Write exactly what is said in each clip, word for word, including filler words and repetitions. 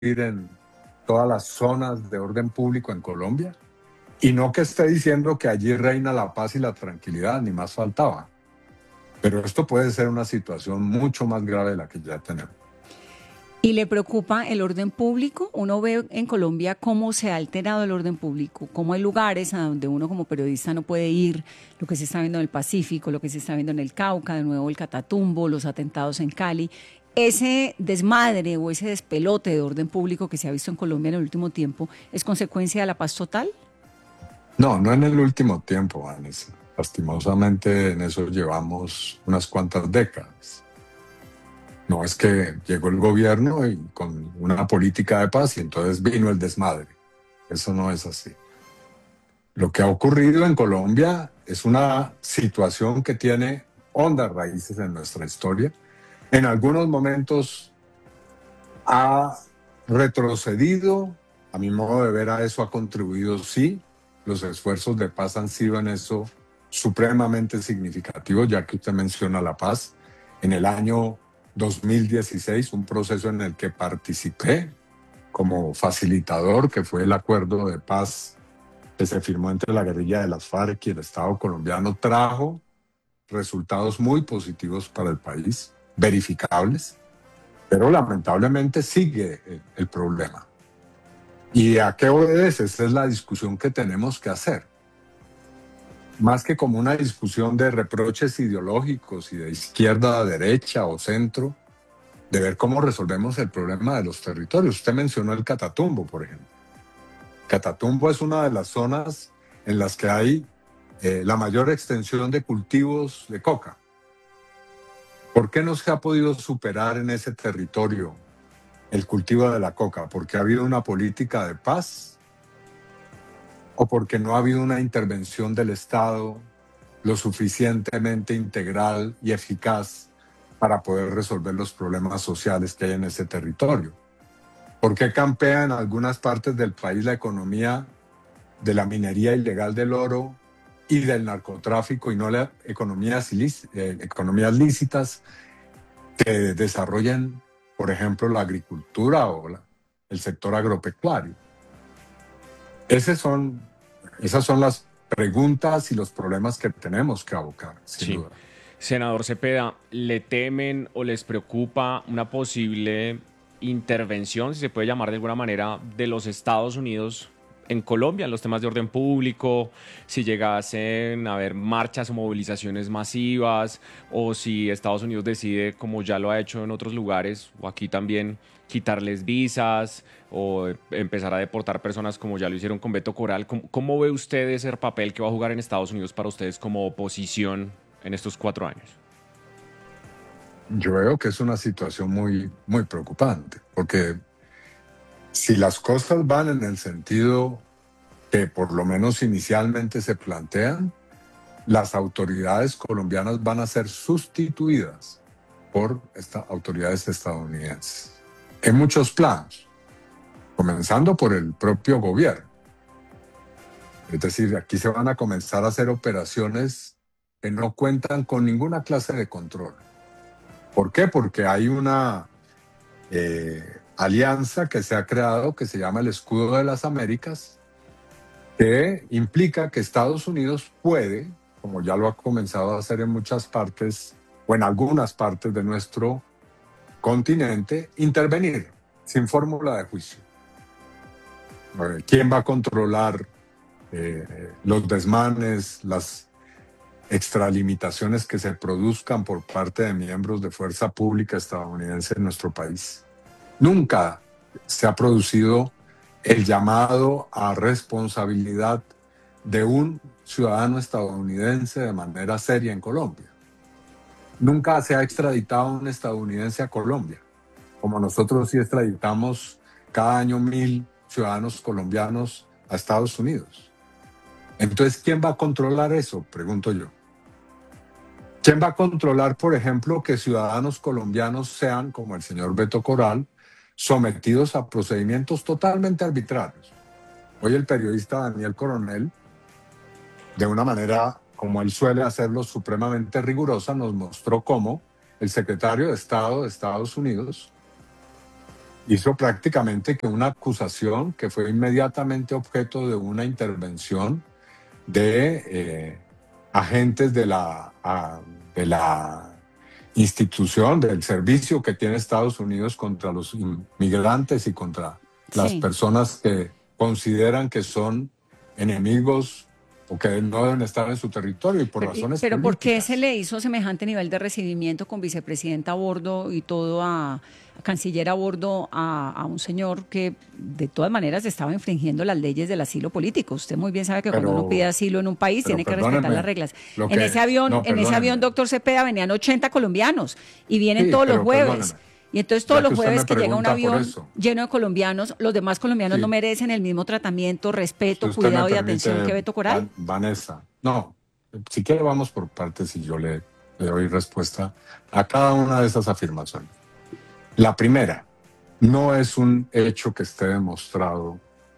en todas las zonas de orden público en Colombia. Y no que esté diciendo que allí reina la paz y la tranquilidad, ni más faltaba. Pero esto puede ser una situación mucho más grave de la que ya tenemos. ¿Y le preocupa el orden público? Uno ve en Colombia cómo se ha alterado el orden público, cómo hay lugares a donde uno como periodista no puede ir, lo que se está viendo en el Pacífico, lo que se está viendo en el Cauca, de nuevo el Catatumbo, los atentados en Cali. ¿Ese desmadre o ese despelote de orden público que se ha visto en Colombia en el último tiempo es consecuencia de la paz total? No, no en el último tiempo, Vanessa. Lastimosamente en eso llevamos unas cuantas décadas. No es que llegó el gobierno y con una política de paz y entonces vino el desmadre. Eso no es así. Lo que ha ocurrido en Colombia es una situación que tiene hondas raíces en nuestra historia. En algunos momentos ha retrocedido. A mi modo de ver, a eso ha contribuido, sí. Los esfuerzos de paz han sido en eso supremamente significativos, ya que usted menciona la paz. En el año dos mil dieciséis, un proceso en el que participé como facilitador, que fue el acuerdo de paz que se firmó entre la guerrilla de las FARC y el Estado colombiano, trajo resultados muy positivos para el país, verificables, pero lamentablemente sigue el, el problema. ¿Y a qué obedece? Esa es la discusión que tenemos que hacer. Más que como una discusión de reproches ideológicos y de izquierda a derecha o centro, de ver cómo resolvemos el problema de los territorios. Usted mencionó el Catatumbo, por ejemplo. Catatumbo es una de las zonas en las que hay eh, la mayor extensión de cultivos de coca. ¿Por qué no se ha podido superar en ese territorio el cultivo de la coca? ¿Porque ha habido una política de paz? ¿O porque no ha habido una intervención del Estado lo suficientemente integral y eficaz para poder resolver los problemas sociales que hay en ese territorio? ¿Por qué campea en algunas partes del país la economía de la minería ilegal del oro y del narcotráfico y no las economías, eh, economías lícitas que desarrollan, por ejemplo, la agricultura o la, el sector agropecuario? Esas son, esas son las preguntas y los problemas que tenemos que abocar, sin Sí. duda. Senador Cepeda, ¿le temen o les preocupa una posible intervención, si se puede llamar de alguna manera, de los Estados Unidos en Colombia en los temas de orden público? Si llegasen a haber marchas o movilizaciones masivas, o si Estados Unidos decide, como ya lo ha hecho en otros lugares, o aquí también, quitarles visas o empezar a deportar personas como ya lo hicieron con Beto Coral. ¿Cómo, cómo ve usted ese papel que va a jugar en Estados Unidos para ustedes como oposición en estos cuatro años? Yo veo que es una situación muy, muy preocupante, porque si las cosas van en el sentido que por lo menos inicialmente se plantean, las autoridades colombianas van a ser sustituidas por estas autoridades estadounidenses en muchos planos, comenzando por el propio gobierno. Es decir, aquí se van a comenzar a hacer operaciones que no cuentan con ninguna clase de control. ¿Por qué? Porque hay una eh, alianza que se ha creado que se llama el Escudo de las Américas, que implica que Estados Unidos puede, como ya lo ha comenzado a hacer en muchas partes o en algunas partes de nuestro continente, intervenir sin fórmula de juicio. ¿Quién va a controlar eh, los desmanes, las extralimitaciones que se produzcan por parte de miembros de fuerza pública estadounidense en nuestro país? Nunca se ha producido el llamado a responsabilidad de un ciudadano estadounidense de manera seria en Colombia. Nunca se ha extraditado a un estadounidense a Colombia, como nosotros sí extraditamos cada año mil ciudadanos colombianos a Estados Unidos. Entonces, ¿quién va a controlar eso? Pregunto yo. ¿Quién va a controlar, por ejemplo, que ciudadanos colombianos sean, como el señor Beto Coral, sometidos a procedimientos totalmente arbitrarios? Hoy el periodista Daniel Coronel, de una manera como él suele hacerlo, supremamente rigurosa, nos mostró cómo el secretario de Estado de Estados Unidos hizo prácticamente que una acusación que fue inmediatamente objeto de una intervención de eh, agentes de la, a, de la institución, del servicio que tiene Estados Unidos contra los inmigrantes y contra las Sí. personas que consideran que son enemigos o que no deben estar en su territorio y por Pero, razones pero ¿por qué políticas. se le hizo semejante nivel de recibimiento con vicepresidenta a bordo y todo a, a canciller a bordo a, a un señor que de todas maneras estaba infringiendo las leyes del asilo político? Usted muy bien sabe que Pero- cuando uno pide asilo en un país pero tiene que respetar perdóneme, las reglas. lo En que- ese avión, no, en ese perdóneme. avión, doctor Cepeda, venían ochenta colombianos y vienen Sí, todos los pero jueves. perdóneme. Y entonces todos Ya los que usted jueves me que llega un pregunta por avión eso. lleno de colombianos, los demás colombianos Sí. no merecen el mismo tratamiento, respeto, Si usted me cuidado y permite, atención que Beto Coral. Van- Vanessa, no, si quiere vamos por partes y yo le, le doy respuesta a cada una de esas afirmaciones. La primera, no es un hecho que esté demostrado,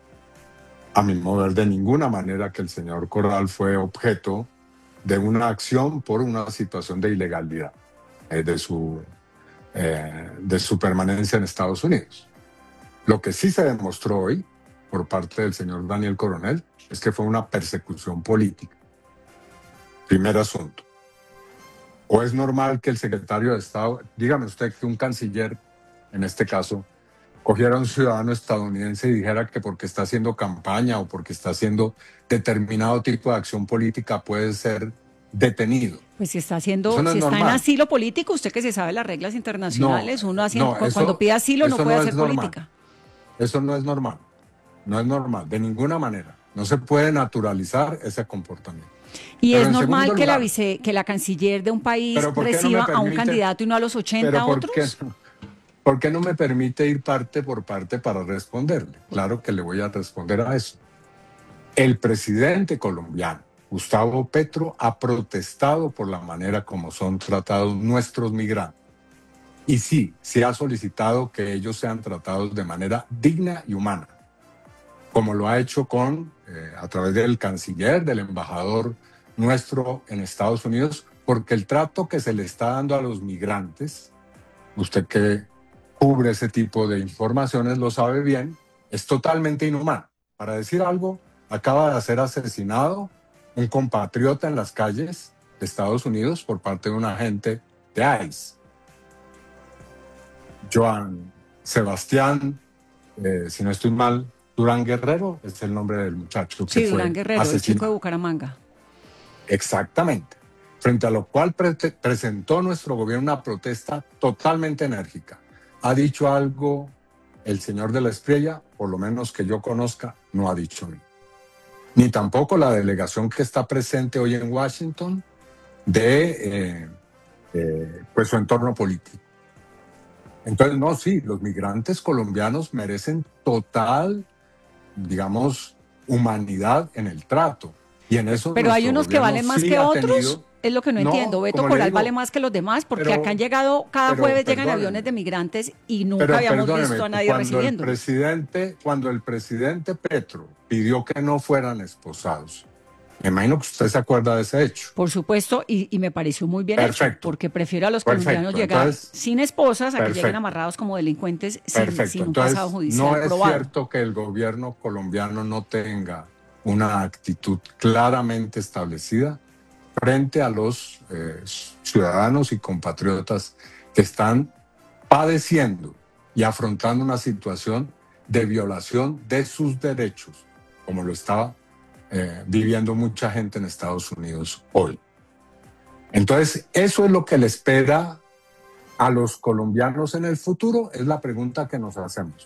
a mi modo de ver, de ninguna manera que el señor Coral fue objeto de una acción por una situación de ilegalidad eh, de, su, eh, de su permanencia en Estados Unidos. Lo que sí se demostró hoy por parte del señor Daniel Coronel es que fue una persecución política. Primer asunto. ¿O es normal que el secretario de Estado, dígame usted que un canciller, en este caso, cogiera a un ciudadano estadounidense y dijera que porque está haciendo campaña o porque está haciendo determinado tipo de acción política puede ser detenido? Pues si está haciendo, Eso no si es está en normal. asilo político, usted que se sabe las reglas internacionales, No, uno haciendo, no, cu- eso- cuando pide asilo no eso puede no hacer es normal. política. Eso no es normal. No es normal, de ninguna manera. No se puede naturalizar ese comportamiento. Y Pero es en normal segundo que la lugar- vice, que la canciller de un país Pero ¿por qué no me reciba a un permite- candidato y no a los ochenta Pero ¿por otros. qué, no- ¿por qué no me permite ir parte por parte para responderle? Claro que le voy a responder a eso. El presidente colombiano, Gustavo Petro, ha protestado por la manera como son tratados nuestros migrantes. Y sí, se ha solicitado que ellos sean tratados de manera digna y humana, como lo ha hecho con, eh, a través del canciller, del embajador nuestro en Estados Unidos, porque el trato que se le está dando a los migrantes, usted que cubre ese tipo de informaciones lo sabe bien, es totalmente inhumano. Para decir algo, acaba de ser asesinado un compatriota en las calles de Estados Unidos por parte de un agente de ICE. Joan Sebastián, eh, si no estoy mal, Durán Guerrero es el nombre del muchacho que Sí, fue Durán Guerrero, el chico de asesinado. Bucaramanga. Exactamente. Frente a lo cual pre presentó nuestro gobierno una protesta totalmente enérgica. ¿Ha dicho algo el señor de la Espriella? Por lo menos que yo conozca, no ha dicho ni. Ni tampoco la delegación que está presente hoy en Washington de eh, eh, pues su entorno político. Entonces, no, sí, los migrantes colombianos merecen total, digamos, humanidad en el trato. Y en eso Pero hay nuestro unos que gobierno valen más sí que ha otros. tenido- Es lo que no, No, entiendo. Beto como le Coral digo, vale más que los demás, porque pero- acá han llegado, cada pero jueves llegan perdóneme. aviones de migrantes y nunca Pero habíamos perdóneme, visto a nadie cuando el recibiendo. presidente, cuando el presidente Petro pidió que no fueran esposados, me imagino que usted se acuerda de ese hecho. Por supuesto, y, y me pareció muy bien hecho, Perfecto. porque prefiero a los Perfecto, colombianos llegar entonces- sin esposas a que lleguen Perfecto. amarrados como delincuentes sin, Perfecto. sin un Entonces, pasado judicial no es probado. cierto que el gobierno colombiano no tenga una actitud claramente establecida frente a los eh, ciudadanos y compatriotas que están padeciendo y afrontando una situación de violación de sus derechos, como lo está eh, viviendo mucha gente en Estados Unidos hoy. Entonces, eso es lo que le espera a los colombianos en el futuro, es la pregunta que nos hacemos.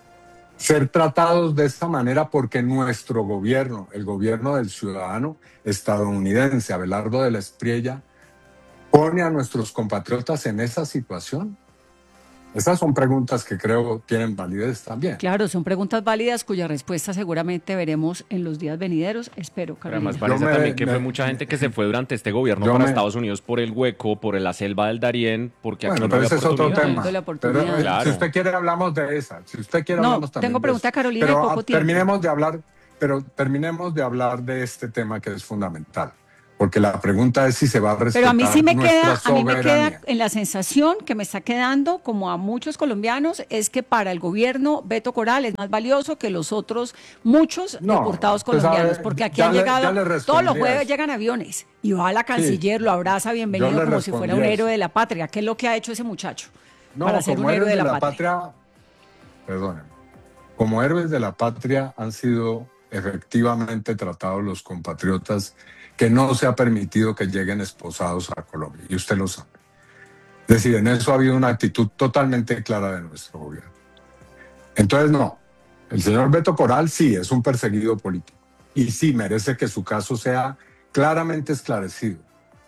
Ser tratados de esta manera porque nuestro gobierno, el gobierno del ciudadano estadounidense, Abelardo de la Espriella, pone a nuestros compatriotas en esa situación. Esas son preguntas que creo tienen validez también. Claro, son preguntas válidas cuya respuesta seguramente veremos en los días venideros. Espero, Pero Carolina. además parece me- también que me- fue mucha gente que se fue durante este gobierno yo para me- Estados Unidos por el hueco, por la selva del Darién, porque aquí Bueno, no pero había ese es otro oportunidad. tema. Dando la Pero, oportunidad. eh, Claro. si usted quiere hablamos de esa. Si usted quiere No, hablamos también tengo de pregunta, eso. Carolina, y Pero poco ah, tiempo. terminemos de hablar, pero terminemos de hablar de este tema que es fundamental. Porque la pregunta es si se va a respetar Pero a mí sí me nuestra queda, a mí me soberanía. queda en la sensación que me está quedando, como a muchos colombianos, es que para el gobierno Beto Coral es más valioso que los otros muchos No, deportados usted colombianos, sabe, porque aquí ya han le, llegado, ya le todos respondí los a jueves eso. llegan aviones y va a la Sí, canciller, lo abraza, yo bienvenido, le como si fuera respondí un a héroe eso. de la patria. ¿Qué es lo que ha hecho ese muchacho para No, ser como un héroe héroes de de la la patria? patria, perdónenme, como héroes de la patria han sido efectivamente tratados los compatriotas que no se ha permitido que lleguen esposados a Colombia, y usted lo sabe. Es decir, en eso ha habido una actitud totalmente clara de nuestro gobierno. Entonces, no, el señor Beto Coral sí es un perseguido político y sí merece que su caso sea claramente esclarecido,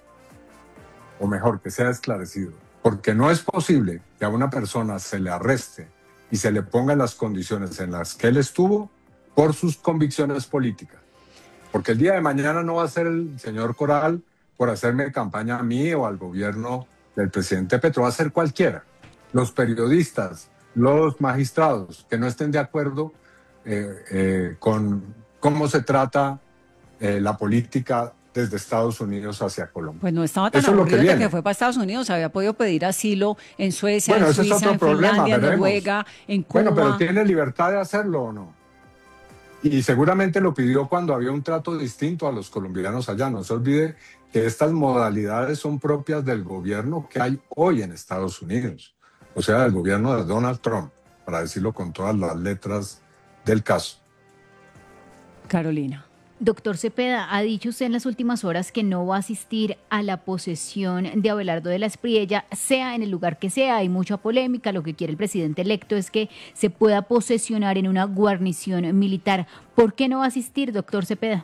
o mejor, que sea esclarecido, porque no es posible que a una persona se le arreste y se le pongan las condiciones en las que él estuvo por sus convicciones políticas. Porque el día de mañana no va a ser el señor Coral por hacerme campaña a mí o al gobierno del presidente Petro, va a ser cualquiera. Los periodistas, los magistrados que no estén de acuerdo eh, eh, con cómo se trata eh, la política desde Estados Unidos hacia Colombia. Pues no estaba tan Eso es lo que aburrido desde que viene. fue para Estados Unidos, había podido pedir asilo en Suecia, en Bueno, ese es Suiza, otro en problema, Finlandia, en veremos. Noruega, en Bueno, pero Cuba. ¿tiene libertad de hacerlo o no? Y seguramente lo pidió cuando había un trato distinto a los colombianos allá. No se olvide que estas modalidades son propias del gobierno que hay hoy en Estados Unidos, o sea, del gobierno de Donald Trump, para decirlo con todas las letras del caso. Carolina. Doctor Cepeda, ha dicho usted en las últimas horas que no va a asistir a la posesión de Abelardo de la Espriella, sea en el lugar que sea. Hay mucha polémica. Lo que quiere el presidente electo es que se pueda posesionar en una guarnición militar. ¿Por qué no va a asistir, doctor Cepeda?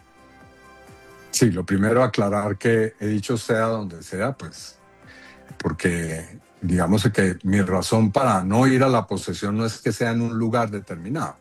Sí, lo primero aclarar que he dicho sea donde sea, pues, porque digamos que mi razón para no ir a la posesión no es que sea en un lugar determinado.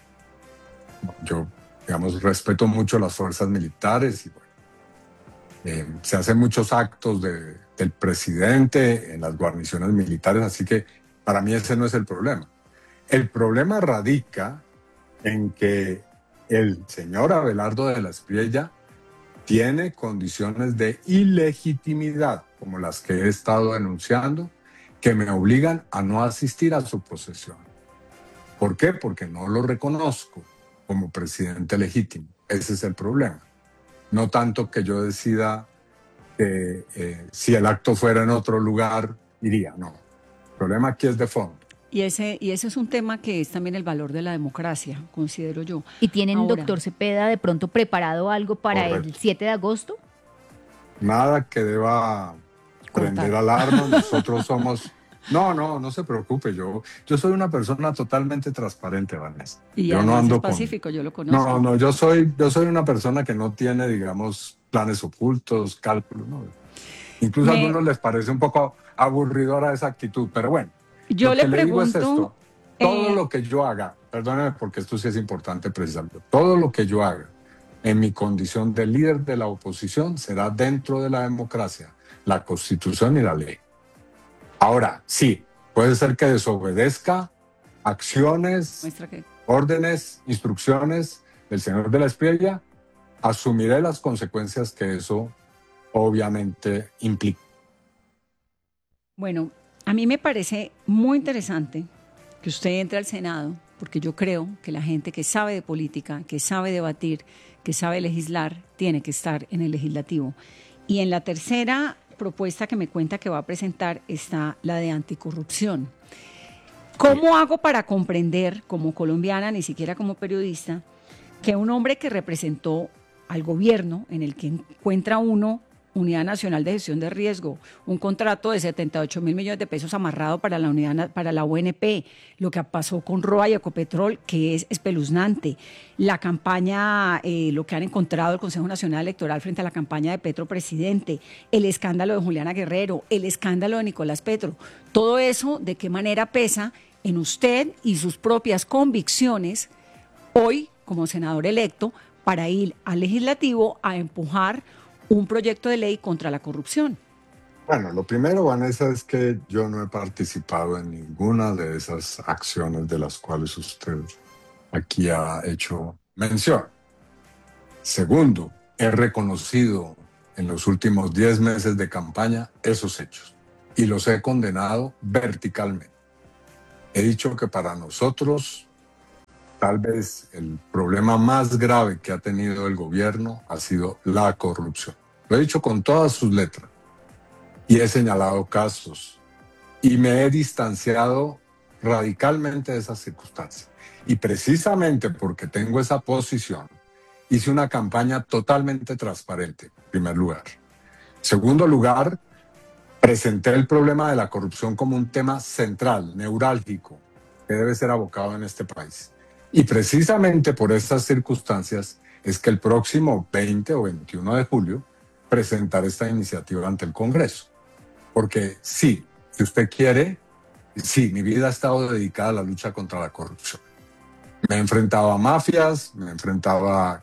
Yo digamos, respeto mucho las fuerzas militares y bueno, eh, se hacen muchos actos de, del presidente en las guarniciones militares, así que para mí ese no es el problema. El problema radica en que el señor Abelardo de la Espriella tiene condiciones de ilegitimidad, como las que he estado denunciando, que me obligan a no asistir a su posesión. ¿Por qué? Porque no lo reconozco como presidente legítimo. Ese es el problema. No tanto que yo decida que eh, si el acto fuera en otro lugar, iría. No. El problema aquí es de fondo. Y ese, y ese es un tema que es también el valor de la democracia, considero yo. ¿Y tienen, Ahora, doctor Cepeda, de pronto preparado algo para Correcto. el siete de agosto? Nada que deba prender alarma. Nosotros somos... No, no, no se preocupe. Yo, yo soy una persona totalmente transparente, Vanessa. Y yo además no ando es pacífico, con... yo lo conozco. No, no, yo soy, yo soy una persona que no tiene, digamos, planes ocultos, cálculos. ¿No? Incluso Me... a algunos les parece un poco aburridora esa actitud, pero bueno. Yo lo le que pregunto... le digo es esto. Todo eh... lo que yo haga, perdóneme porque esto sí es importante precisarlo, todo lo que yo haga en mi condición de líder de la oposición será dentro de la democracia, la Constitución y la ley. Ahora, sí, puede ser que desobedezca acciones, órdenes, instrucciones del señor de la Espriella. Asumiré las consecuencias que eso obviamente implica. Bueno, a mí me parece muy interesante que usted entre al Senado, porque yo creo que la gente que sabe de política, que sabe debatir, que sabe legislar, tiene que estar en el legislativo. Y en la tercera propuesta que me cuenta que va a presentar está la de anticorrupción. ¿Cómo hago para comprender, como colombiana, ni siquiera como periodista, que un hombre que representó al gobierno, en el que encuentra uno Unidad Nacional de Gestión de Riesgo, un contrato de setenta y ocho mil millones de pesos amarrado para la unidad, para la U N P, lo que pasó con Roa y Ecopetrol, que es espeluznante, la campaña, eh, lo que han encontrado el Consejo Nacional Electoral frente a la campaña de Petro Presidente, el escándalo de Juliana Guerrero, el escándalo de Nicolás Petro, todo eso, ¿de qué manera pesa en usted y sus propias convicciones hoy como senador electo para ir al legislativo a empujar un proyecto de ley contra la corrupción? Bueno, lo primero, Vanessa, es que yo no he participado en ninguna de esas acciones de las cuales usted aquí ha hecho mención. Segundo, he reconocido en los últimos diez meses de campaña esos hechos y los he condenado verticalmente. He dicho que para nosotros tal vez el problema más grave que ha tenido el gobierno ha sido la corrupción. Lo he dicho con todas sus letras y he señalado casos y me he distanciado radicalmente de esas circunstancias. Y precisamente porque tengo esa posición, hice una campaña totalmente transparente, en primer lugar. En segundo lugar, presenté el problema de la corrupción como un tema central, neurálgico, que debe ser abocado en este país. Y precisamente por estas circunstancias es que el próximo veinte o veintiuno de julio presentaré esta iniciativa ante el Congreso. Porque sí, si usted quiere, sí, mi vida ha estado dedicada a la lucha contra la corrupción. Me he enfrentado a mafias, me he enfrentado a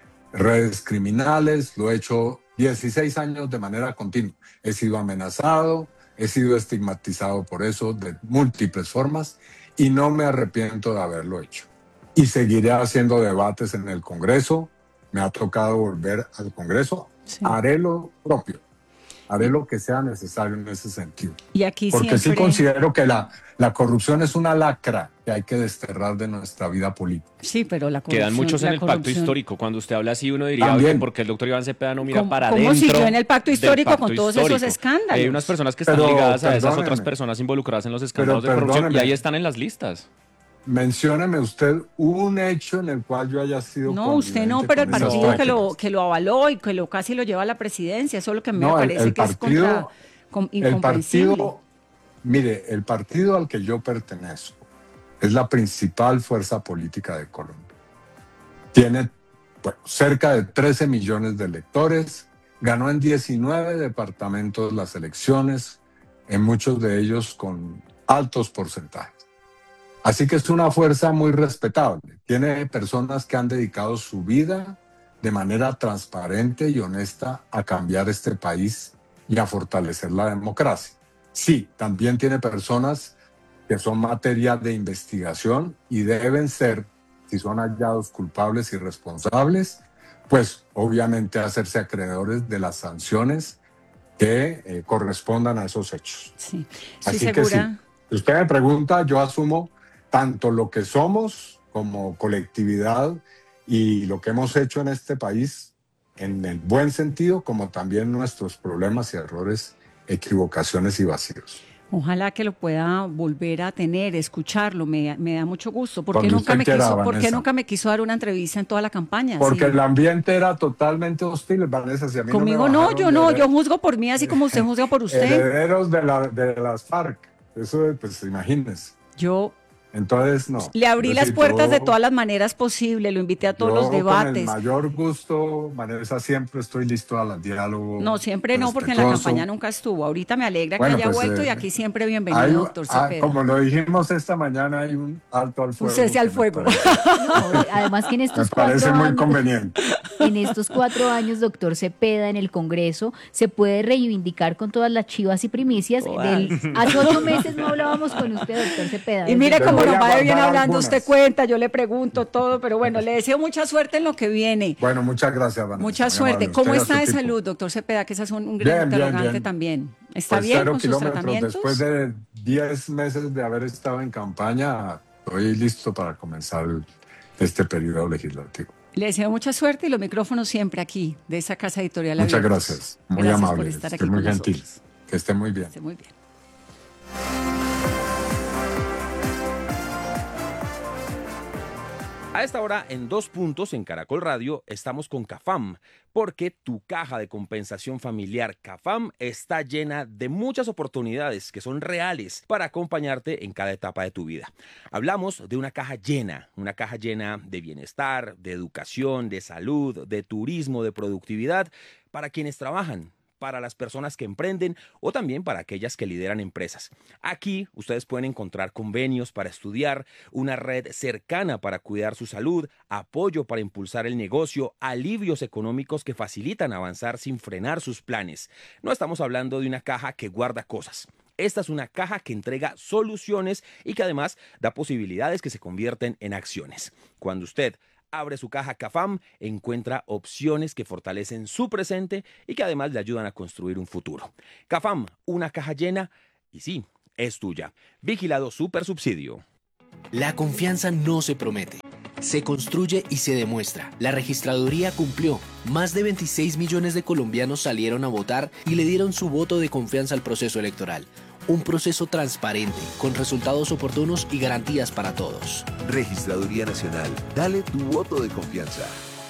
redes criminales, lo he hecho dieciséis años de manera continua. He sido amenazado, he sido estigmatizado por eso de múltiples formas y no me arrepiento de haberlo hecho. Y seguiré haciendo debates en el Congreso. Me ha tocado volver al Congreso. Sí. Haré lo propio. Haré lo que sea necesario en ese sentido. Y aquí Porque siempre... sí considero que la, la corrupción es una lacra que hay que desterrar de nuestra vida política. Sí, pero la corrupción... Quedan muchos en el corrupción... pacto histórico. Cuando usted habla así, uno diría, También. oye, porque el doctor Iván Cepeda no mira ¿Cómo, para ¿Cómo adentro siguió en el pacto histórico pacto con todos histórico? esos escándalos? Hay unas personas que están pero, ligadas a esas otras perdóneme. personas involucradas en los escándalos Pero, de corrupción perdóneme. y ahí están en las listas. Mencióneme usted un hecho en el cual yo haya sido No, usted no, pero el con esas partido que lo, prácticas. que lo avaló y que lo casi lo lleva a la presidencia, eso es lo que a mí No, me el- parece el que partido- es contra, com- El incomprensible. partido, mire, el partido al que yo pertenezco es la principal fuerza política de Colombia. Tiene bueno, cerca de trece millones de electores, ganó en diecinueve departamentos las elecciones, en muchos de ellos con altos porcentajes. Así que es una fuerza muy respetable. Tiene personas que han dedicado su vida de manera transparente y honesta a cambiar este país y a fortalecer la democracia. Sí, también tiene personas que son materia de investigación y deben ser, si son hallados culpables y responsables, pues obviamente hacerse acreedores de las sanciones que eh, correspondan a esos hechos. Sí, estoy Así que sí, segura. si usted me pregunta, yo asumo tanto lo que somos como colectividad y lo que hemos hecho en este país en el buen sentido, como también nuestros problemas y errores, equivocaciones y vacíos. Ojalá que lo pueda volver a tener, escucharlo, me, me da mucho gusto. ¿Por qué, Cuando nunca usted me, quiera, quiso, ¿Por qué Vanessa. nunca me quiso dar una entrevista en toda la campaña? Porque Sí. el ambiente era totalmente hostil, Vanessa. Si a mí Conmigo no, me no, bajaron yo de no, hered- yo juzgo por mí así como usted juzga por usted. herederos de, la, de las FARC. Eso, pues imagínense. Yo Entonces, no. le abrí Yo las sí, puertas yo- de todas las maneras posibles, lo invité a todos yo los Con el debates. mayor gusto, Vanessa, siempre estoy listo al diálogo. No, siempre no, porque en la respetuoso. campaña nunca estuvo. Ahorita me alegra Bueno, que haya pues, vuelto eh, y aquí siempre bienvenido, Hay- doctor ah, Cepeda. como lo dijimos esta mañana, hay un alto al fuego. Un cese al que me fuego. parece- No, además que en Me estos parece cuatro muy años, conveniente. en estos cuatro años, doctor Cepeda, en el Congreso, se puede reivindicar con todas las chivas y primicias. Todas. Del, hace ocho meses no hablábamos con usted, doctor Cepeda. Y mire Le cómo voy a nos va de bien guardar hablando, algunas. usted cuenta, yo le pregunto todo, pero bueno, le deseo mucha suerte en lo que viene. Bueno, muchas gracias, Vanessa. Mucha muy suerte. amable. ¿Cómo Usted y a está su de equipo. salud, doctor Cepeda? Que ese es un, un gran Bien, bien, interrogante bien. también. ¿Está Pues bien cero con sus kilómetros. tratamientos? Después de diez meses de haber estado en campaña, estoy listo para comenzar el- este periodo legislativo. Le deseo mucha suerte y los micrófonos siempre aquí, de esa casa editorial Muchas abiertos. gracias. Muy Gracias amable. por estar Usted aquí muy con gentil. nosotros. Que esté muy bien. Esté muy bien. A esta hora, en Dos Puntos, en Caracol Radio, estamos con CAFAM, porque tu caja de compensación familiar CAFAM está llena de muchas oportunidades que son reales para acompañarte en cada etapa de tu vida. Hablamos de una caja llena, una caja llena de bienestar, de educación, de salud, de turismo, de productividad, para quienes trabajan, para las personas que emprenden o también para aquellas que lideran empresas. Aquí ustedes pueden encontrar convenios para estudiar, una red cercana para cuidar su salud, apoyo para impulsar el negocio, alivios económicos que facilitan avanzar sin frenar sus planes. No estamos hablando de una caja que guarda cosas. Esta es una caja que entrega soluciones y que además da posibilidades que se convierten en acciones. Cuando usted abre su caja CAFAM, encuentra opciones que fortalecen su presente y que además le ayudan a construir un futuro. CAFAM, una caja llena y sí, es tuya. Vigilado Supersubsidio. La confianza no se promete, se construye y se demuestra. La registraduría cumplió. Más de veintiséis millones de colombianos salieron a votar y le dieron su voto de confianza al proceso electoral. Un proceso transparente, con resultados oportunos y garantías para todos. Registraduría Nacional, dale tu voto de confianza.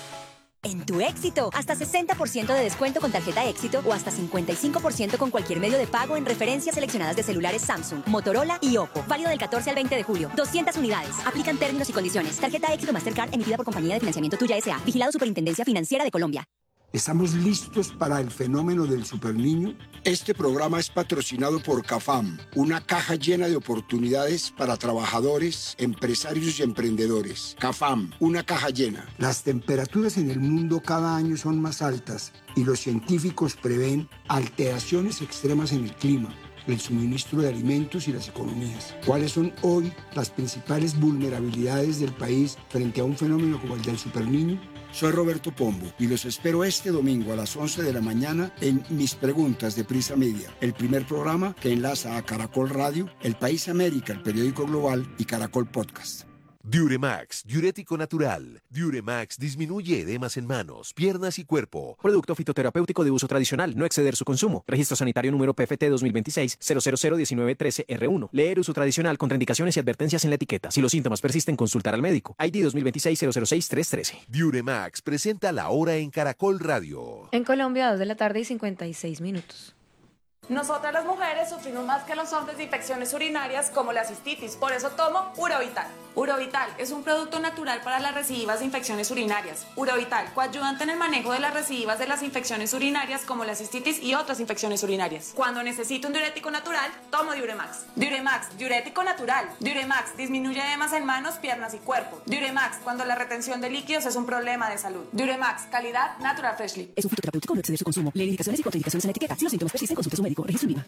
En Tu Éxito, hasta sesenta por ciento de descuento con tarjeta Éxito o hasta cincuenta y cinco por ciento con cualquier medio de pago en referencias seleccionadas de celulares Samsung, Motorola y Oppo. Válido del catorce al veinte de julio. doscientas unidades. Aplican términos y condiciones. Tarjeta Éxito Mastercard emitida por Compañía de Financiamiento Tuya S A. Vigilado Superintendencia Financiera de Colombia. ¿Estamos listos para el fenómeno del superniño? Este programa es patrocinado por CAFAM, una caja llena de oportunidades para trabajadores, empresarios y emprendedores. CAFAM, una caja llena. Las temperaturas en el mundo cada año son más altas y los científicos prevén alteraciones extremas en el clima, el suministro de alimentos y las economías. ¿Cuáles son hoy las principales vulnerabilidades del país frente a un fenómeno como el del superniño? Soy Roberto Pombo y los espero este domingo a las once de la mañana en Mis Preguntas de Prisa Media, el primer programa que enlaza a Caracol Radio, El País América, el periódico global y Caracol Podcast. Diuremax, diurético natural. Diuremax disminuye edemas en manos, piernas y cuerpo. Producto fitoterapéutico de uso tradicional, no exceder su consumo. Registro sanitario número P F T dos mil veintiséis cero cero cero diecinueve trece R uno. Leer uso tradicional, contraindicaciones y advertencias en la etiqueta. Si los síntomas persisten, consultar al médico. I D dos mil veintiséis cero cero seis tres trece. Diuremax presenta la hora en Caracol Radio. En Colombia, dos de la tarde y cincuenta y seis minutos. Nosotras las mujeres sufrimos más que los hombres de infecciones urinarias como la cistitis, por eso tomo Urovital. Urovital es un producto natural para las recidivas de infecciones urinarias. Urovital, coayudante en el manejo de las recidivas de las infecciones urinarias como la cistitis y otras infecciones urinarias. Cuando necesito un diurético natural, tomo Diuremax. Diuremax, diurético natural. Diuremax disminuye edemas en manos, piernas y cuerpo. Diuremax, cuando la retención de líquidos es un problema de salud. Diuremax, calidad Natural Freshly. Es un fitoterapéutico, no exceder su consumo. Lee indicaciones y contraindicaciones en la etiqueta. Si los síntomas persisten, consulte a su médico. Registro INVIMA.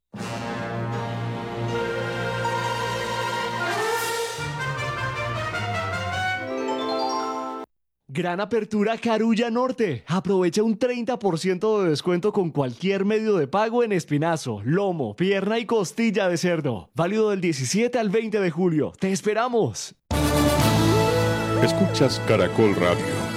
Gran apertura Carulla Norte. Aprovecha un treinta por ciento de descuento con cualquier medio de pago en espinazo, lomo, pierna y costilla de cerdo. Válido del diecisiete al veinte de julio. ¡Te esperamos! Escuchas Caracol Radio.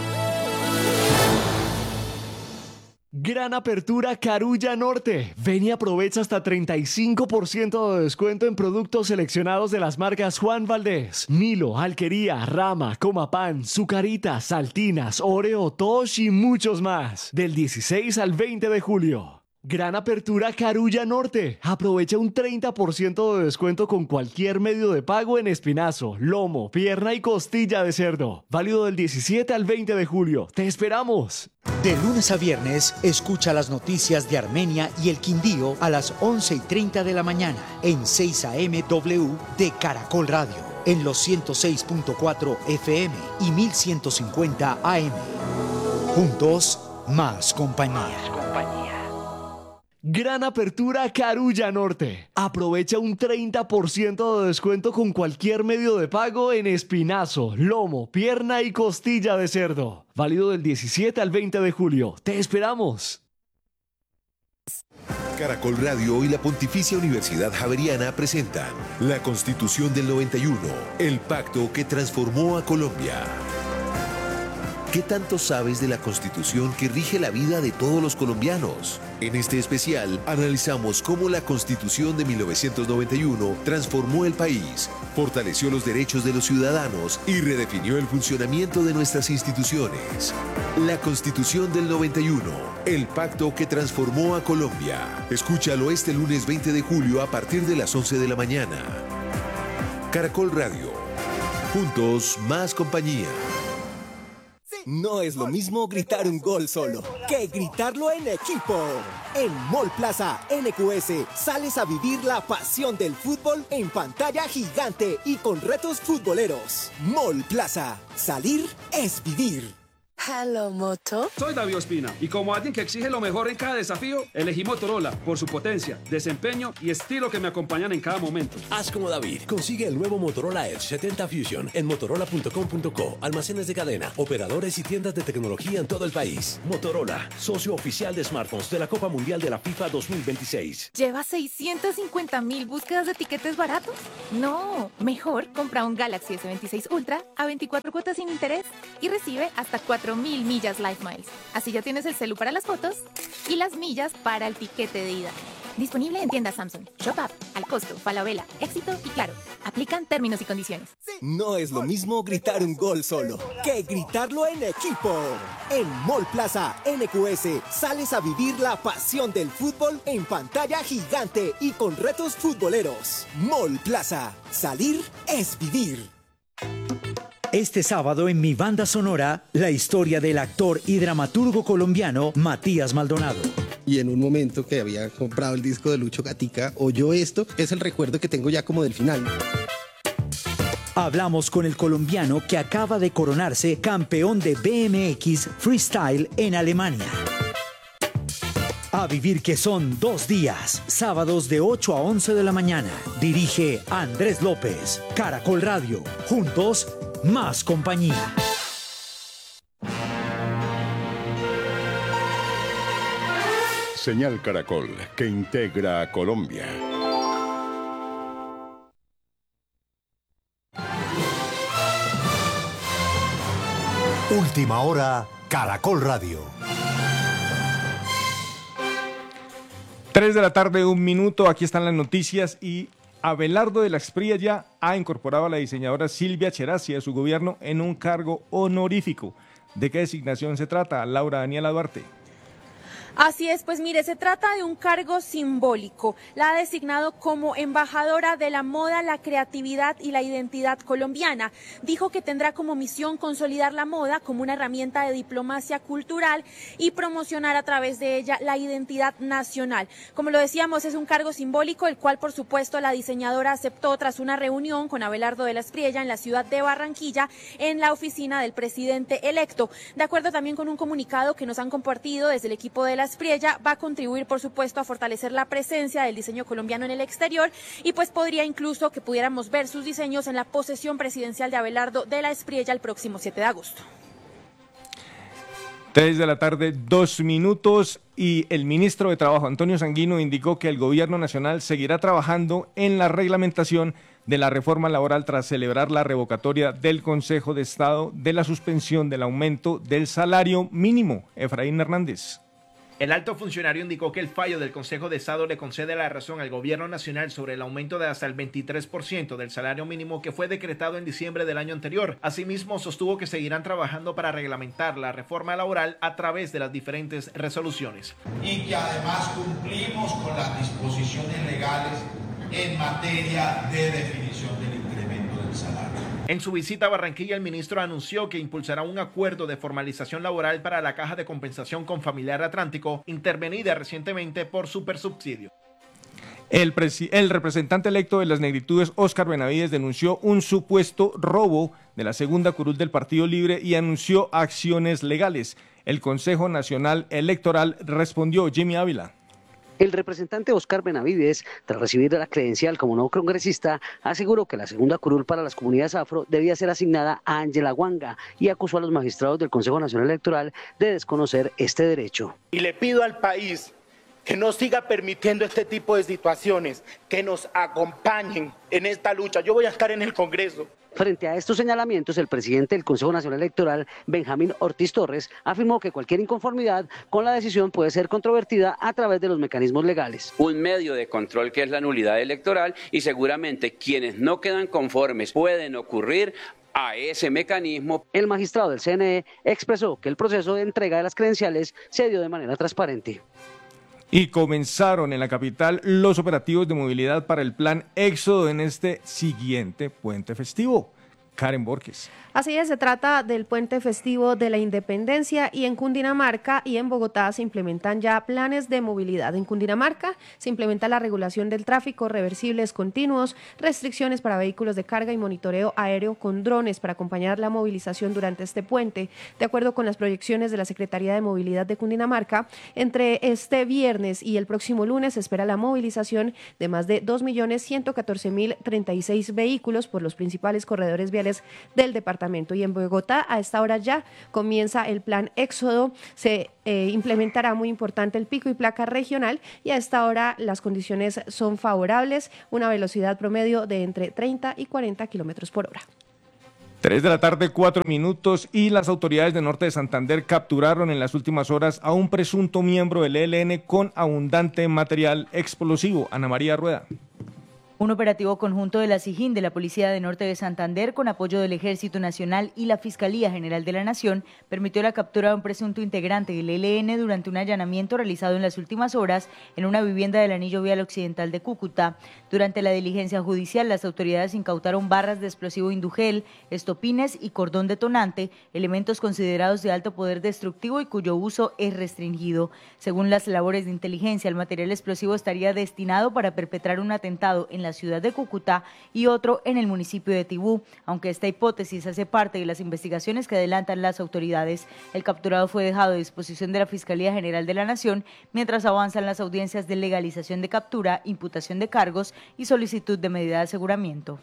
Gran apertura Carulla Norte. Ven y aprovecha hasta treinta y cinco por ciento de descuento en productos seleccionados de las marcas Juan Valdés, Milo, Alquería, Rama, Comapan, Zucaritas, Saltinas, Oreo, Tosh y muchos más. Del dieciséis al veinte de julio. Gran apertura Carulla Norte. Aprovecha un treinta por ciento de descuento con cualquier medio de pago en espinazo, lomo, pierna y costilla de cerdo. Válido del diecisiete al veinte de julio. ¡Te esperamos! De lunes a viernes, escucha las noticias de Armenia y el Quindío a las once y treinta de la mañana en seis A M W de Caracol Radio, en los ciento seis punto cuatro F M y mil ciento cincuenta A M. Juntos, más compañía. Gran apertura Carulla Norte. Aprovecha un treinta por ciento de descuento con cualquier medio de pago en espinazo, lomo, pierna y costilla de cerdo. Válido del diecisiete al veinte de julio. ¡Te esperamos! Caracol Radio y la Pontificia Universidad Javeriana presentan la Constitución del noventa y uno, el pacto que transformó a Colombia. ¿Qué tanto sabes de la Constitución que rige la vida de todos los colombianos? En este especial analizamos cómo la Constitución de mil novecientos noventa y uno transformó el país, fortaleció los derechos de los ciudadanos y redefinió el funcionamiento de nuestras instituciones. La Constitución del noventa y uno, el pacto que transformó a Colombia. Escúchalo este lunes veinte de julio a partir de las once de la mañana. Caracol Radio. Juntos, más compañía. No es lo mismo gritar un gol solo que gritarlo en equipo. En Mall Plaza N Q S sales a vivir la pasión del fútbol en pantalla gigante y con retos futboleros. Mall Plaza, salir es vivir. Hello, Moto. Soy David Ospina y como alguien que exige lo mejor en cada desafío, elegí Motorola por su potencia, desempeño y estilo que me acompañan en cada momento. Haz como David. Consigue el nuevo Motorola Edge setenta Fusion en motorola punto com punto co. Almacenes de cadena, operadores y tiendas de tecnología en todo el país. Motorola, socio oficial de smartphones de la Copa Mundial de la FIFA dos mil veintiséis. ¿Lleva seiscientas cincuenta mil búsquedas de tiquetes baratos? No, mejor compra un Galaxy S veintiséis Ultra a veinticuatro cuotas sin interés y recibe hasta cuatro mil millas Life Miles. Así ya tienes el celu para las fotos y las millas para el tiquete de ida. Disponible en tiendas Samsung, Shop App, Al Costo, Falabella, Éxito y Claro. Aplican términos y condiciones. No es lo mismo gritar un gol solo que gritarlo en equipo. En Mall Plaza N Q S sales a vivir la pasión del fútbol en pantalla gigante y con retos futboleros. Mall Plaza, salir es vivir. Este sábado en Mi Banda Sonora, la historia del actor y dramaturgo colombiano Matías Maldonado. Y en un momento que había comprado el disco de Lucho Gatica, oyó esto, es el recuerdo que tengo ya como del final. Hablamos con el colombiano que acaba de coronarse campeón de B M X Freestyle en Alemania. A vivir que son dos días, sábados de ocho a once de la mañana. Dirige Andrés López, Caracol Radio. Juntos, más compañía. Señal Caracol, que integra a Colombia. Última hora, Caracol Radio. Tres de la tarde, un minuto, aquí están las noticias y Abelardo de la Espriella ha incorporado a la diseñadora Silvia Cherassi a su gobierno en un cargo honorífico. ¿De qué designación se trata, Laura Daniela Duarte? Así es, pues mire, se trata de un cargo simbólico. La ha designado como embajadora de la moda, la creatividad y la identidad colombiana. Dijo que tendrá como misión consolidar la moda como una herramienta de diplomacia cultural y promocionar a través de ella la identidad nacional. Como lo decíamos, es un cargo simbólico, el cual por supuesto la diseñadora aceptó tras una reunión con Abelardo de la Espriella en la ciudad de Barranquilla, en la oficina del presidente electo. De acuerdo también con un comunicado que nos han compartido desde el equipo de la Espriella, va a contribuir por supuesto a fortalecer la presencia del diseño colombiano en el exterior y pues podría incluso que pudiéramos ver sus diseños en la posesión presidencial de Abelardo de la Espriella el próximo siete de agosto. Tres de la tarde, dos minutos, y el ministro de Trabajo, Antonio Sanguino, indicó que el gobierno nacional seguirá trabajando en la reglamentación de la reforma laboral tras celebrar la revocatoria del Consejo de Estado de la suspensión del aumento del salario mínimo. Efraín Hernández. El alto funcionario indicó que el fallo del Consejo de Estado le concede la razón al gobierno nacional sobre el aumento de hasta el veintitrés por ciento del salario mínimo que fue decretado en diciembre del año anterior. Asimismo, sostuvo que seguirán trabajando para reglamentar la reforma laboral a través de las diferentes resoluciones. Y que además cumplimos con las disposiciones legales en materia de definición del incremento del salario. En su visita a Barranquilla, el ministro anunció que impulsará un acuerdo de formalización laboral para la Caja de Compensación con Familiar Atlántico, intervenida recientemente por Supersubsidio. El, el representante electo de las negritudes, Óscar Benavides, denunció un supuesto robo de la segunda curul del Partido Libre y anunció acciones legales. El Consejo Nacional Electoral respondió. Jimmy Ávila. El representante Óscar Benavides, tras recibir la credencial como nuevo congresista, aseguró que la segunda curul para las comunidades afro debía ser asignada a Ángela Huanga y acusó a los magistrados del Consejo Nacional Electoral de desconocer este derecho. Y le pido al país que no siga permitiendo este tipo de situaciones, que nos acompañen en esta lucha. Yo voy a estar en el Congreso. Frente a estos señalamientos, el presidente del Consejo Nacional Electoral, Benjamín Ortiz Torres, afirmó que cualquier inconformidad con la decisión puede ser controvertida a través de los mecanismos legales. Un medio de control que es la nulidad electoral y seguramente quienes no quedan conformes pueden ocurrir a ese mecanismo. El magistrado del C N E expresó que el proceso de entrega de las credenciales se dio de manera transparente. Y comenzaron en la capital los operativos de movilidad para el plan Éxodo en este siguiente puente festivo. Karen Borges. Así es, se trata del puente festivo de la Independencia y en Cundinamarca y en Bogotá se implementan ya planes de movilidad. En Cundinamarca se implementa la regulación del tráfico, reversibles continuos, restricciones para vehículos de carga y monitoreo aéreo con drones para acompañar la movilización durante este puente. De acuerdo con las proyecciones de la Secretaría de Movilidad de Cundinamarca, entre este viernes y el próximo lunes se espera la movilización de más de dos millones ciento catorce mil treinta y seis vehículos por los principales corredores viales del departamento. Y en Bogotá a esta hora ya comienza el plan Éxodo, se eh, implementará muy importante el pico y placa regional y a esta hora las condiciones son favorables, una velocidad promedio de entre treinta y cuarenta kilómetros por hora. Tres de la tarde, cuatro minutos, y las autoridades de Norte de Santander capturaron en las últimas horas a un presunto miembro del E L N con abundante material explosivo. Ana María Rueda. Un operativo conjunto de la SIJIN, de la Policía de Norte de Santander, con apoyo del Ejército Nacional y la Fiscalía General de la Nación, permitió la captura de un presunto integrante del E L N durante un allanamiento realizado en las últimas horas en una vivienda del anillo vial occidental de Cúcuta. Durante la diligencia judicial, las autoridades incautaron barras de explosivo indugel, estopines y cordón detonante, elementos considerados de alto poder destructivo y cuyo uso es restringido. Según las labores de inteligencia, el material explosivo estaría destinado para perpetrar un atentado en la ciudad de Cúcuta y otro en el municipio de Tibú, aunque esta hipótesis hace parte de las investigaciones que adelantan las autoridades. El capturado fue dejado a disposición de la Fiscalía General de la Nación mientras avanzan las audiencias de legalización de captura, imputación de cargos y solicitud de medida de aseguramiento.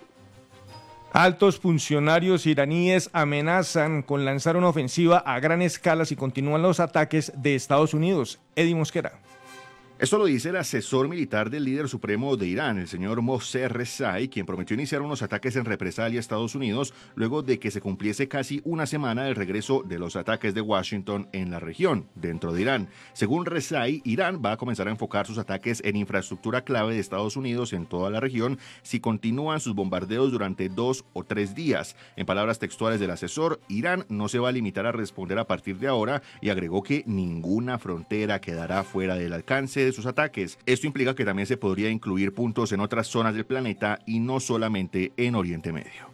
Altos funcionarios iraníes amenazan con lanzar una ofensiva a gran escala si continúan los ataques de Estados Unidos. Eddie Mosquera. Esto lo dice el asesor militar del líder supremo de Irán, el señor Mossad Rezai, quien prometió iniciar unos ataques en represalia a Estados Unidos luego de que se cumpliese casi una semana del regreso de los ataques de Washington en la región, dentro de Irán. Según Rezai, Irán va a comenzar a enfocar sus ataques en infraestructura clave de Estados Unidos en toda la región si continúan sus bombardeos durante dos o tres días. En palabras textuales del asesor, Irán no se va a limitar a responder a partir de ahora y agregó que ninguna frontera quedará fuera del alcance de sus ataques. Esto implica que también se podría incluir puntos en otras zonas del planeta y no solamente en Oriente Medio.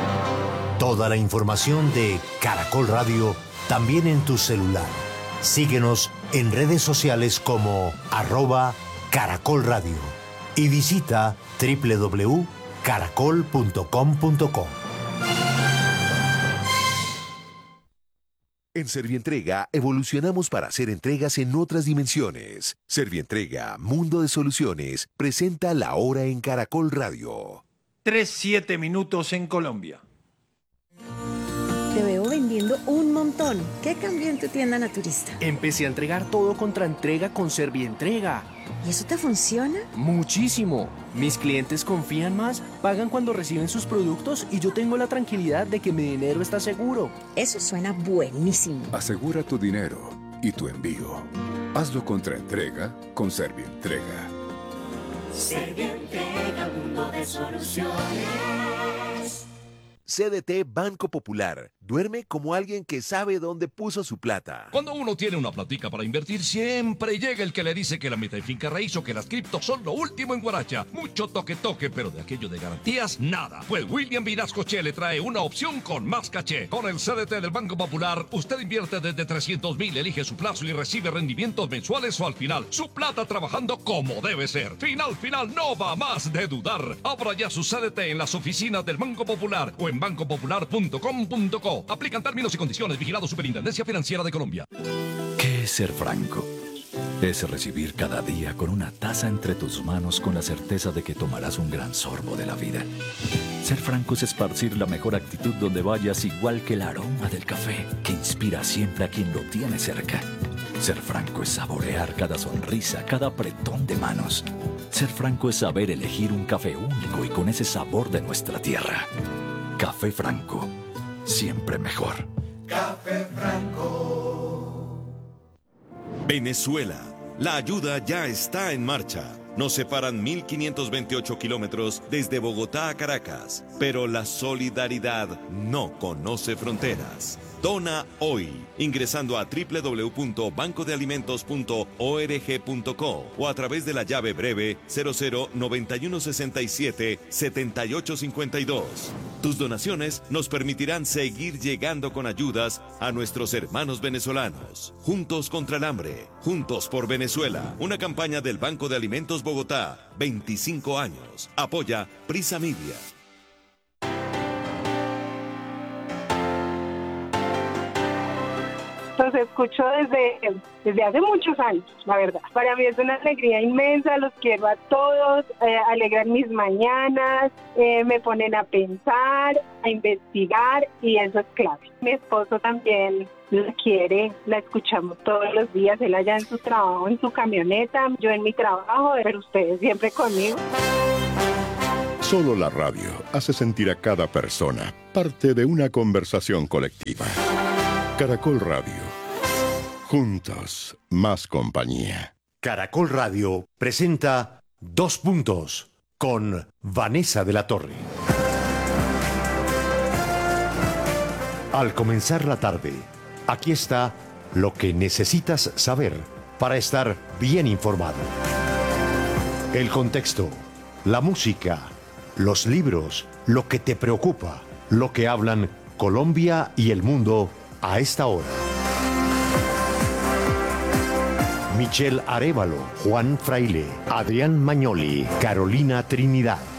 Toda la información de Caracol Radio también en tu celular. Síguenos en redes sociales como arroba Caracol Radio y visita doble u doble u doble u punto caracol punto com punto co. En Servientrega evolucionamos para hacer entregas en otras dimensiones. Servientrega, Mundo de Soluciones, presenta La Hora en Caracol Radio. Tres, siete minutos en Colombia. Te veo vendiendo un montón. ¿Qué cambió en tu tienda naturista? Empecé a entregar todo contra entrega con Servientrega. ¿Y eso te funciona? Muchísimo. Mis clientes confían más, pagan cuando reciben sus productos y yo tengo la tranquilidad de que mi dinero está seguro. Eso suena buenísimo. Asegura tu dinero y tu envío. Hazlo contra entrega con Servientrega. Servientrega, mundo de soluciones. C D T Banco Popular. Duerme como alguien que sabe dónde puso su plata. Cuando uno tiene una platica para invertir, siempre llega el que le dice que la meta en finca raíz o que las criptos son lo último en Guaracha. Mucho toque toque, pero de aquello de garantías, nada. Pues William Vinascoche le trae una opción con más caché. Con el C D T del Banco Popular, usted invierte desde trescientos mil, elige su plazo y recibe rendimientos mensuales o al final. Su plata trabajando como debe ser. Final, final, no va más de dudar. Abra ya su C D T en las oficinas del Banco Popular o en banco popular punto com punto co. Aplican términos y condiciones. Vigilado Superintendencia Financiera de Colombia. ¿Qué es ser franco? Es recibir cada día con una taza entre tus manos con la certeza de que tomarás un gran sorbo de la vida. Ser franco es esparcir la mejor actitud donde vayas, igual que el aroma del café que inspira siempre a quien lo tiene cerca. Ser franco es saborear cada sonrisa, cada apretón de manos. Ser franco es saber elegir un café único y con ese sabor de nuestra tierra. Café Franco, siempre mejor. Café Franco. Venezuela, la ayuda ya está en marcha. Nos separan mil quinientos veintiocho kilómetros desde Bogotá a Caracas, pero la solidaridad no conoce fronteras. Dona hoy, ingresando a doble u doble u doble u punto banco de alimentos punto org punto co o a través de la llave breve cero cero noventa y uno sesenta y siete setenta y ocho cincuenta y dos. Tus donaciones nos permitirán seguir llegando con ayudas a nuestros hermanos venezolanos. Juntos contra el hambre, juntos por Venezuela. Una campaña del Banco de Alimentos Bogotá, veinticinco años. Apoya Prisa Media. Los escucho desde, desde hace muchos años, la verdad. Para mí es una alegría inmensa, los quiero a todos, eh, alegran mis mañanas, eh, me ponen a pensar, a investigar y eso es clave. Mi esposo también la quiere, la escuchamos todos los días, él allá en su trabajo, en su camioneta, yo en mi trabajo, pero ustedes siempre conmigo. Solo la radio hace sentir a cada persona parte de una conversación colectiva. Caracol Radio. Juntos, más compañía. Caracol Radio presenta Dos Puntos con Vanessa de la Torre. Al comenzar la tarde, aquí está lo que necesitas saber para estar bien informado. El contexto, la música, los libros, lo que te preocupa, lo que hablan Colombia y el mundo a esta hora. Michelle Arévalo, Juan Fraile, Adrián Magnoli, Carolina Trinidad.